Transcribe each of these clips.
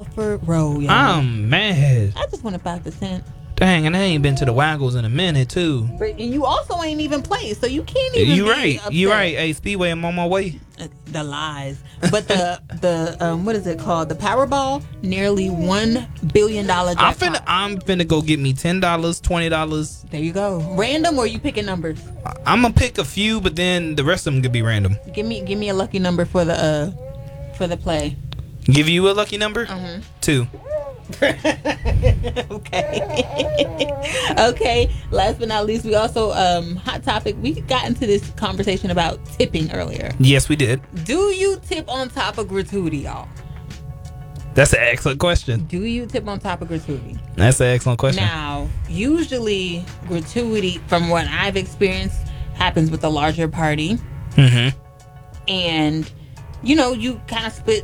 Rutherford Road, y'all. I'm mad. I just wanted 5%. Dang, and I ain't been to the Waggles in a minute too. And you also ain't even played, so you can't even. You be right. upset. You right. Hey, Speedway, I'm on my way. The lies, but the what is it called? The Powerball, nearly $1 billion jackpot. I'm finna go get me $10, $20. There you go. Random, or you picking numbers? I'm gonna pick a few, but then the rest of them could be random. Give me a lucky number for the play. Give you a lucky number? 2. Okay. Last but not least, we also hot topic. We got into this conversation about tipping earlier. Yes, we did. Do you tip on top of gratuity, y'all? That's an excellent question. Do you tip on top of gratuity? That's an excellent question. Now, usually gratuity, from what I've experienced, happens with a larger party. Mm-hmm. And you kind of split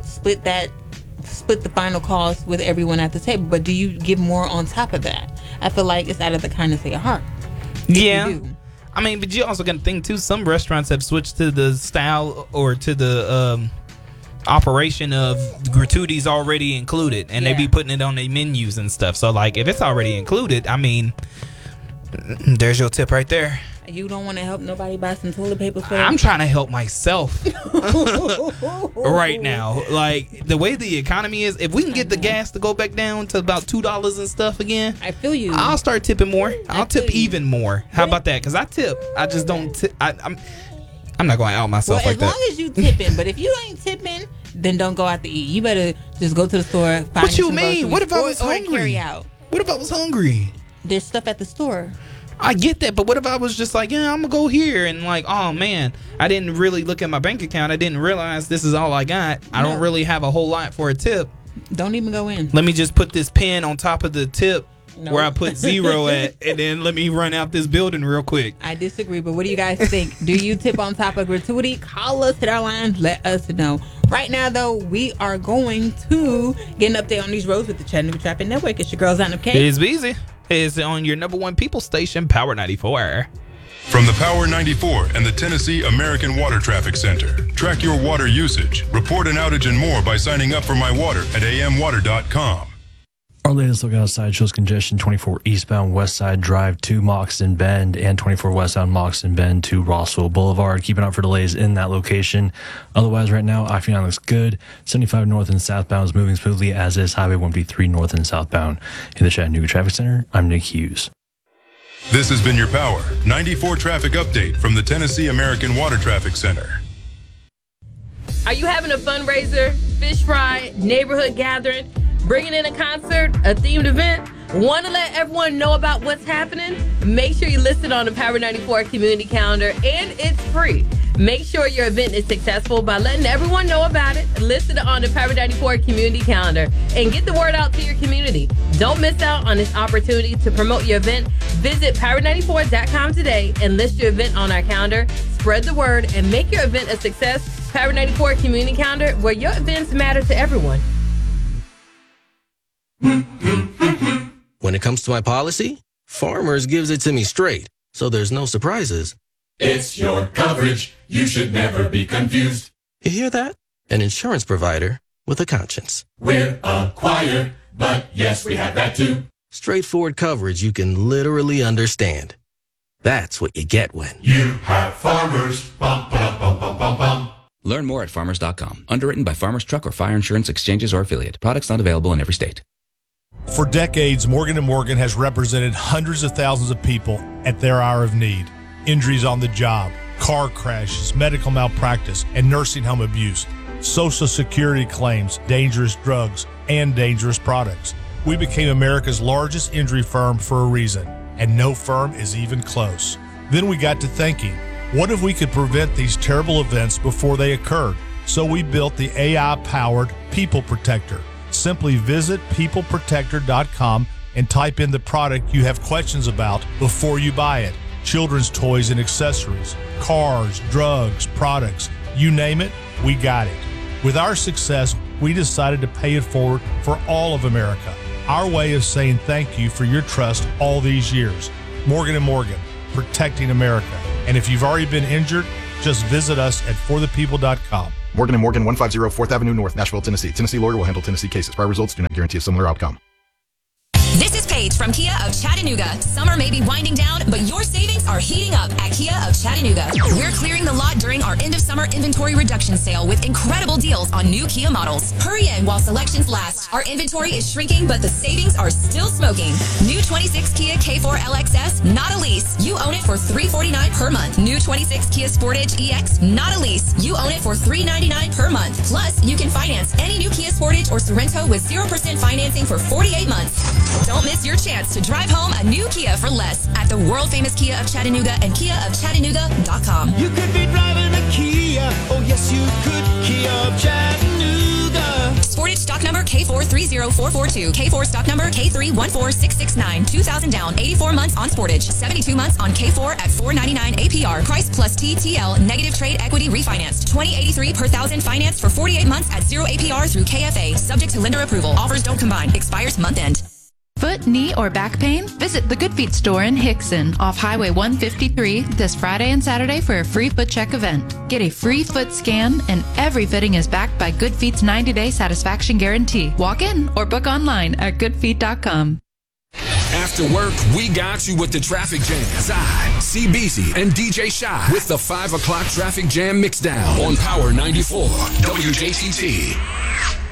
the final cost with everyone at the table, but do you give more on top of that? I feel like it's out of the kindness of your heart. Yeah. I mean, but you also got to think too, some restaurants have switched to the style or to the operation of gratuities already included, and they be putting it on their menus and stuff. So like, if it's already included, I mean, there's your tip right there. You don't want to help nobody buy some toilet paper for I'm trying to help myself right now. Like, the way the economy is, if we can get the gas to go back down to about $2 and stuff again, I feel you. I'll start tipping more. I'll tip even more. How about that? Because I tip. I just don't tip. I'm not going to out myself like that. As long as you tipping, but if you ain't tipping, then don't go out to eat. You better just go to the store. Find What you mean? What if I was hungry? Carry out. What if I was hungry? There's stuff at the store. I get that, but what if I was just like, yeah, I'm gonna go here, and like, oh man, I didn't really look at my bank account. I didn't realize this is all I got. I don't really have a whole lot for a tip. Don't even go in. Let me just put this pen on top of the tip where I put 0 at, and then let me run out this building real quick. I disagree, but what do you guys think? Do you tip on top of gratuity? Call us, hit our line, let us know. Right now, though, we are going to get an update on these roads with the Chattanooga Traffic Network. It's your girl, Zainab K. It's easy. It's on your number one people station, Power 94. From the Power 94 and the Tennessee American Water Traffic Center. Track your water usage, report an outage and more by signing up for My Water at amwater.com. Our latest look outside shows congestion 24 eastbound West Side Drive to Moxon Bend and 24 westbound Moxon Bend to Rossville Boulevard. Keep an eye out for delays in that location. Otherwise, right now, I-59 looks good. 75 north and southbound is moving smoothly, as is Highway 153 north and southbound. In the Chattanooga Traffic Center, I'm Nick Hughes. This has been your Power 94 traffic update from the Tennessee American Water Traffic Center. Are you having a fundraiser, fish fry, neighborhood gathering, bringing in a concert, a themed event? Want to let everyone know about what's happening? Make sure you list it on the Power 94 community calendar, and it's free. Make sure your event is successful by letting everyone know about it. List it on the Power 94 community calendar and get the word out to your community. Don't miss out on this opportunity to promote your event. Visit power94.com today and list your event on our calendar. Spread the word and make your event a success. Power 94 community calendar, where your events matter to everyone. When it comes to my policy, Farmers gives it to me straight, so there's no surprises. It's your coverage. You should never be confused. You hear that? An insurance provider with a conscience. We're a choir, but yes, we have that too. Straightforward coverage you can literally understand. That's what you get when you have Farmers. Bum, bum, bum, bum, bum, bum. Learn more at farmers.com. Underwritten by Farmers Truck or Fire Insurance Exchanges or Affiliate. Products not available in every state. For decades, Morgan & Morgan has represented hundreds of thousands of people at their hour of need. Injuries on the job, car crashes, medical malpractice, and nursing home abuse, Social Security claims, dangerous drugs, and dangerous products. We became America's largest injury firm for a reason, and no firm is even close. Then we got to thinking, what if we could prevent these terrible events before they occurred? So we built the AI-powered People Protector. Simply visit peopleprotector.com and type in the product you have questions about before you buy it. Children's toys and accessories, cars, drugs, products, you name it, we got it. With our success, we decided to pay it forward for all of America. Our way of saying thank you for your trust all these years. Morgan & Morgan, protecting America. And if you've already been injured, just visit us at forthepeople.com. Morgan & Morgan, 150 4th Avenue North, Nashville, Tennessee. Tennessee lawyer will handle Tennessee cases. Prior results do not guarantee a similar outcome. This is Paige from Kia of Chattanooga. Summer may be winding down, but your savings are heating up at Kia of Chattanooga. We're clearing the lot during our end of summer inventory reduction sale with incredible deals on new Kia models. Hurry in while selections last. Our inventory is shrinking, but the savings are still smoking. New 26 Kia K4 LXS, not a lease. You own it for $349 per month. New 26 Kia Sportage EX, not a lease. You own it for $399 per month. Plus, you can finance any new Kia Sportage or Sorento with 0% financing for 48 months. Don't miss your chance to drive home a new Kia for less at the world-famous Kia of Chattanooga and KiaofChattanooga.com. You could be driving a Kia. Oh, yes, you could. Kia of Chattanooga. Sportage stock number K430442. K4 stock number K314669. 2000 down, 84 months on Sportage. 72 months on K4 at $499 APR. Price plus TTL. Negative trade equity refinanced. $20.83 per thousand financed for 48 months at 0 APR through KFA. Subject to lender approval. Offers don't combine. Expires month end. Foot, knee, or back pain? Visit the Good Feet store in Hickson off Highway 153 this Friday and Saturday for a free foot check event. Get a free foot scan, and every fitting is backed by Good Feet's 90-day satisfaction guarantee. Walk in or book online at goodfeet.com. After work, we got you with the traffic jam. Zy, CBZ, and DJ Shy with the 5 o'clock traffic jam mixdown on Power 94 WJTT.